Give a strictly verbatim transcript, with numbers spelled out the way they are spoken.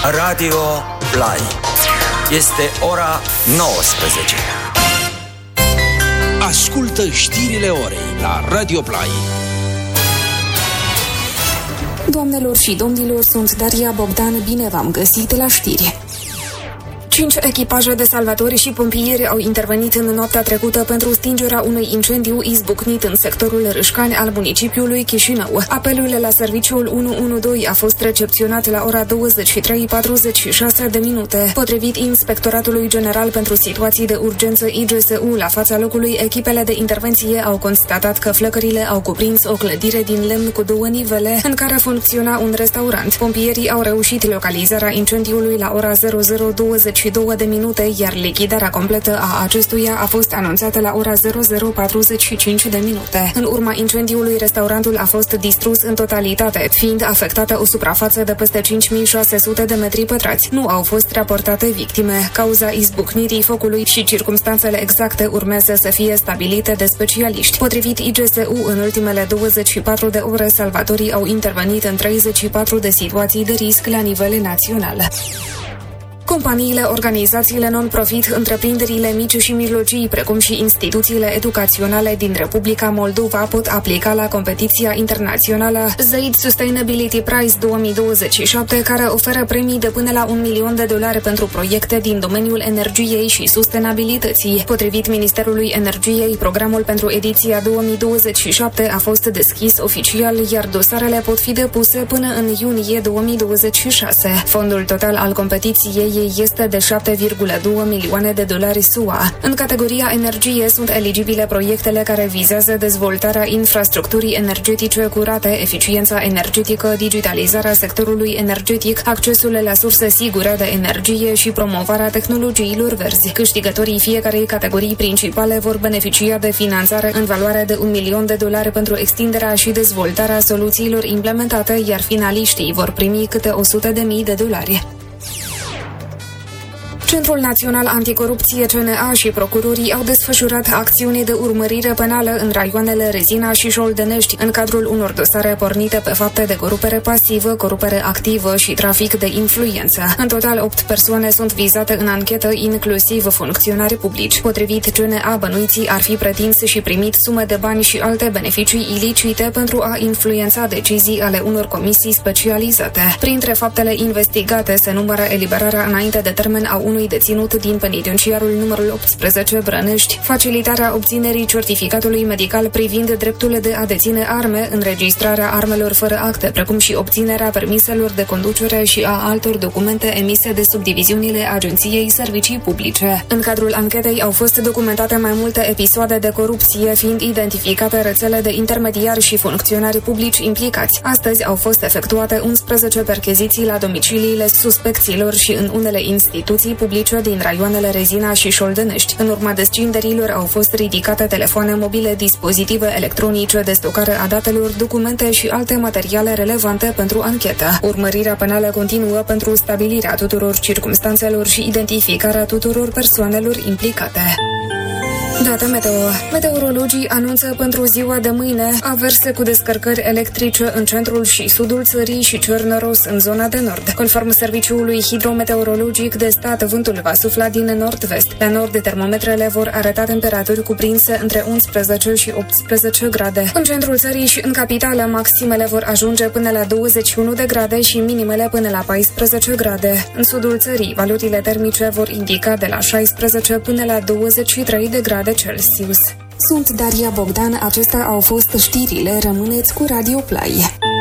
Radio Play. Este ora nouăsprezece. Ascultă știrile orei la Radio Play. Doamnelor și domnilor, sunt Daria Bogdan, bine v-am găsit la știri. Cinci echipaje de salvatori și pompieri au intervenit în noaptea trecută pentru stingerea unui incendiu izbucnit în sectorul Râșcani al municipiului Chișinău. Apelul la serviciul unu unu doi a fost recepționat la ora douăzeci și trei patruzeci și șase de minute. Potrivit Inspectoratului General pentru Situații de Urgență I G S U, la fața locului, echipele de intervenție au constatat că flăcările au cuprins o clădire din lemn cu două nivele, în care funcționa un restaurant. Pompierii au reușit localizarea incendiului la ora zero zero douăzeci și două de minute, iar lichidarea completă a acestuia a fost anunțată la ora zero zero patruzeci și cinci de minute. În urma incendiului, restaurantul a fost distrus în totalitate, fiind afectată o suprafață de peste cinci mii șase sute de metri pătrați. Nu au fost raportate victime. Cauza izbucnirii focului și circumstanțele exacte urmează să fie stabilite de specialiști. Potrivit I G S U, în ultimele douăzeci și patru de ore, salvatorii au intervenit în treizeci și patru de situații de risc la nivel național. Companiile, organizațiile non-profit, întreprinderile mici și mijlocii, precum și instituțiile educaționale din Republica Moldova pot aplica la competiția internațională Zaid Sustainability Prize două mii douăzeci și șapte, care oferă premii de până la un milion de dolari pentru proiecte din domeniul energiei și sustenabilității. Potrivit Ministerului Energiei, programul pentru ediția două mii douăzeci și șapte a fost deschis oficial, iar dosarele pot fi depuse până în iunie două mii douăzeci și șase. Fondul total al competiției este de șapte virgulă doi milioane de dolari S U A. În categoria energie sunt eligibile proiectele care vizează dezvoltarea infrastructurii energetice curate, eficiența energetică, digitalizarea sectorului energetic, accesul la surse sigure de energie și promovarea tehnologiilor verzi. Câștigătorii fiecarei categorii principale vor beneficia de finanțare în valoare de un milion de dolari pentru extinderea și dezvoltarea soluțiilor implementate, iar finaliștii vor primi câte o sută de mii de dolari. Centrul Național Anticorupție C N A și procurorii au desfășurat acțiuni de urmărire penală în raioanele Rezina și Șoldenești, în cadrul unor dosare pornite pe fapte de corupere pasivă, corupere activă și trafic de influență. În total, opt persoane sunt vizate în anchetă, inclusiv funcționari publici. Potrivit C N A, bănuiții ar fi pretins și primit sume de bani și alte beneficii ilicite pentru a influența decizii ale unor comisii specializate. Printre faptele investigate se numără eliberarea înainte de termen a unui deținut din penitenciarul numărul optsprezece Brănești, facilitarea obținerii certificatului medical privind dreptul de a deține arme, înregistrarea armelor fără acte, precum și obținerea permiselor de conducere și a altor documente emise de subdiviziunile Agenției Servicii Publice. În cadrul anchetei au fost documentate mai multe episoade de corupție, fiind identificate rețele de intermediari și funcționari publici implicați. Astăzi au fost efectuate unsprezece percheziții la domiciliile suspecților și în unele instituții publice din raioanele Rezina și Șoldenești. În urma descinderilor au fost ridicate telefoane mobile, dispozitive electronice de stocare a datelor, documente și alte materiale relevante pentru anchetă. Urmărirea penală continuă pentru stabilirea tuturor circumstanțelor și identificarea tuturor persoanelor implicate. Date meteo. Meteorologii anunță pentru ziua de mâine averse cu descărcări electrice în centrul și sudul țării și cer noros în zona de nord. Conform Serviciului Hidrometeorologic de Stat, vântul va sufla din nord-vest. La nord, termometrele vor arăta temperaturi cuprinse între unsprezece și optsprezece grade. În centrul țării și în capitală, maximele vor ajunge până la douăzeci și unu de grade și minimele până la paisprezece grade. În sudul țării, valorile termice vor indica de la șaisprezece până la douăzeci și trei de grade Celsius. Sunt Daria Bogdan, acestea au fost știrile, rămâneți cu Radio Play.